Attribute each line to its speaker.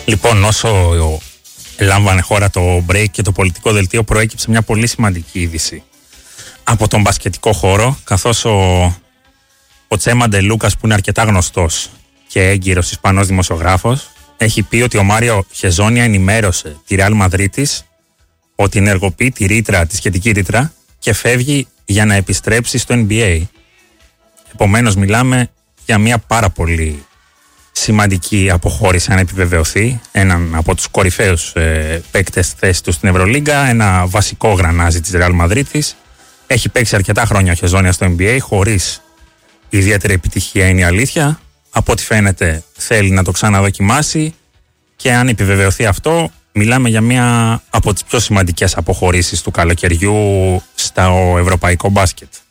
Speaker 1: Λοιπόν, όσο λάμβανε χώρα το break και το πολιτικό δελτίο, προέκυψε μια πολύ σημαντική είδηση από τον μπασκετικό χώρο, καθώς ο Τσέμα Ντελούκας, που είναι αρκετά γνωστός και έγκυρος Ισπανός δημοσιογράφος, έχει πει ότι ο Μάριο Χεζόνια ενημέρωσε τη Ρεάλ Μαδρίτης ότι ενεργοποιεί τη σχετική ρήτρα και φεύγει για να επιστρέψει στο NBA. Επομένως μιλάμε για μια πάρα πολύ σημαντική αποχώρηση αν επιβεβαιωθεί, έναν από τους κορυφαίους παίκτες θέση του στην Ευρωλίγκα, ένα βασικό γρανάζι της Ρεάλ Μαδρίτης. Έχει παίξει αρκετά χρόνια ο Χεζόνια στο NBA χωρίς ιδιαίτερη επιτυχία, είναι η αλήθεια. Από ό,τι φαίνεται θέλει να το ξαναδοκιμάσει και αν επιβεβαιωθεί αυτό, μιλάμε για μια από τις πιο σημαντικές αποχωρήσεις του καλοκαιριού στο ευρωπαϊκό μπάσκετ.